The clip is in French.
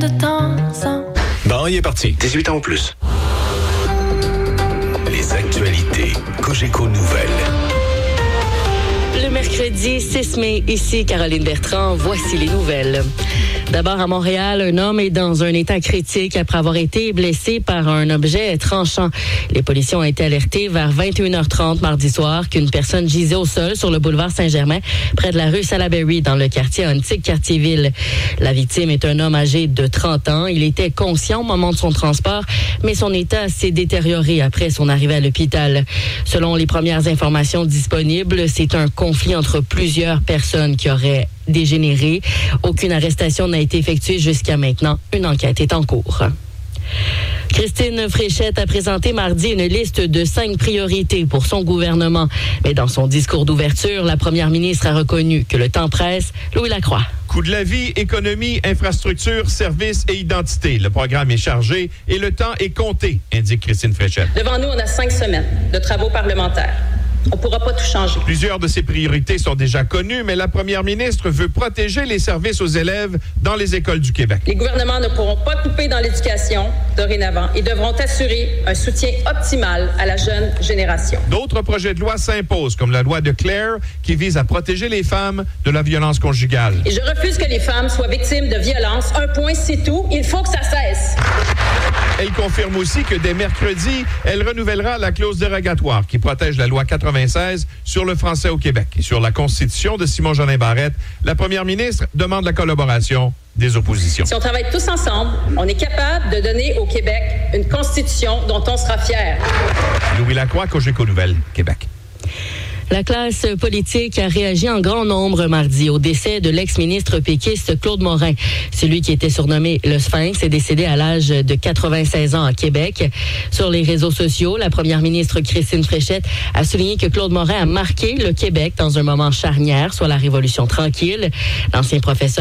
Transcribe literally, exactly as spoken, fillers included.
de temps en... Bon, il est parti. dix-huit ans ou plus. Les actualités Cogeco Nouvelles. Le mercredi six mai, ici Caroline Bertrand, voici les nouvelles. D'abord à Montréal, un homme est dans un état critique après avoir été blessé par un objet tranchant. Les policiers ont été alertés vers vingt et une heures trente mardi soir qu'une personne gisait au sol sur le boulevard Saint-Germain, près de la rue Salaberry, dans le quartier antique Quartier-Ville. La victime est un homme âgé de trente ans. Il était conscient au moment de son transport, mais son état s'est détérioré après son arrivée à l'hôpital. Selon les premières informations disponibles, c'est un conflit entre plusieurs personnes qui auraient dégénéré. Aucune arrestation n'a été effectuée jusqu'à maintenant. Une enquête est en cours. Christine Fréchette a présenté mardi une liste de cinq priorités pour son gouvernement. Mais dans son discours d'ouverture, la première ministre a reconnu que le temps presse. Louis Lacroix. Coût de la vie, économie, infrastructure, services et identité. Le programme est chargé et le temps est compté, indique Christine Fréchette. Devant nous, on a cinq semaines de travaux parlementaires. On ne pourra pas tout changer. Plusieurs de ces priorités sont déjà connues, mais la première ministre veut protéger les services aux élèves dans les écoles du Québec. Les gouvernements ne pourront pas couper dans l'éducation dorénavant et devront assurer un soutien optimal à la jeune génération. D'autres projets de loi s'imposent, comme la loi de Claire, qui vise à protéger les femmes de la violence conjugale. Et je refuse que les femmes soient victimes de violences. Un point, c'est tout. Il faut que ça cesse. Elle confirme aussi que dès mercredi, elle renouvellera la clause dérogatoire qui protège la loi quatre-vingt-seize sur le français au Québec. Et sur la constitution de Simon-Jolin Barrette, la première ministre demande la collaboration des oppositions. Si on travaille tous ensemble, on est capable de donner au Québec une constitution dont on sera fier. Louis Lacroix, Cogeco Nouvelles, Québec. La classe politique a réagi en grand nombre mardi au décès de l'ex-ministre péquiste Claude Morin. Celui qui était surnommé le Sphinx est décédé à l'âge de quatre-vingt-seize ans à Québec. Sur les réseaux sociaux, la première ministre Christine Fréchette a souligné que Claude Morin a marqué le Québec dans un moment charnière, soit la Révolution tranquille. L'ancien professeur